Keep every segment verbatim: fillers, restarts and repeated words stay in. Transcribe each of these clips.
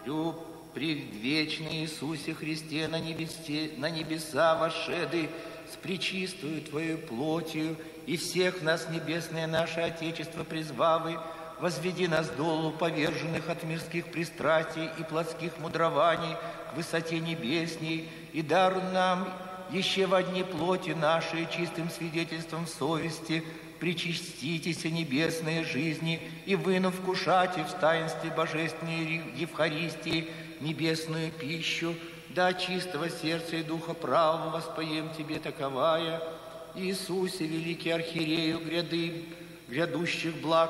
предвечный Иисусе Христе, на, небесе, на небеса вошеды с пречистою Твоей плотью, и всех нас, небесное наше Отечество, призвавы, возведи нас долу поверженных от мирских пристрастий и плотских мудрований к высоте небесней, и даруй нам еще в одни плоти нашей чистым свидетельством совести причаститесь небесные жизни, и вынув вкушате в таинстве божественной Евхаристии небесную пищу, да чистого сердца и духа правого воспоем Тебе таковая: Иисусе, великий архиерею гряды грядущих благ,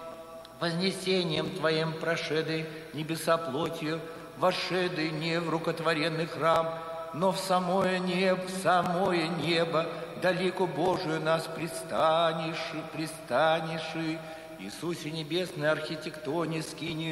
вознесением Твоим прошеды небеса плотью, вошеды не в рукотворенный храм, но в самое небо, в самое небо, далеко Божию нас пристанешь, пристанешь. Иисусе небесной архитектоне скинию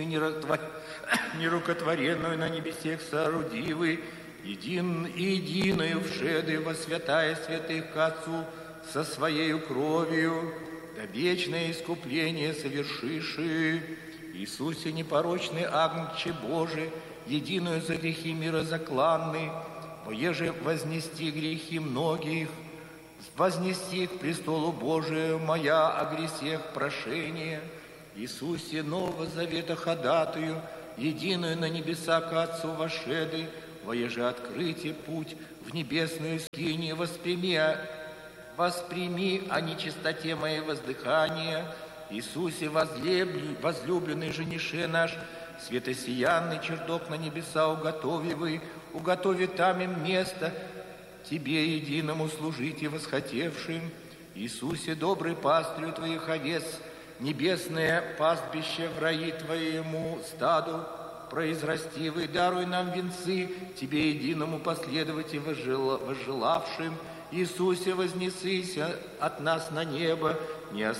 нерукотворенную на небесех соорудивы, един, единую вшеды во святая святых к Отцу со Своею кровью, да вечное искупление совершиши. Иисусе непорочный Агнче Божий, единую за грехи мира закланный, поеже вознести грехи многих, вознести к престолу Божию моя о гресех прошение. Иисусе нового завета ходатую, единую на небеса к Отцу вошеды, воеже открытие путь в небесную скинию, восприми, восприми о нечистоте моей воздыхания. Иисусе возлюбленный женише наш, светосиянный чертог на небеса уготови вы, уготови там им место Тебе единому служить и восхотевшим. Иисусе, добрый пастырь Твоих овец, небесное пастбище в раи Твоему стаду произрастивый, даруй нам венцы Тебе единому последовать и возжелавшим. Иисусе, вознесися от нас на небо, не